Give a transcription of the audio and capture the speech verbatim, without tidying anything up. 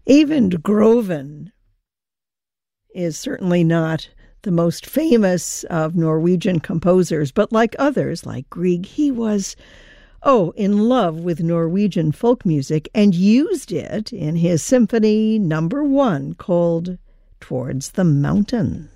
Eyvind Groven is certainly not the most famous of Norwegian composers, but like others, like Grieg, he was, oh, in love with Norwegian folk music and used it in his symphony number one called Towards the Mountains.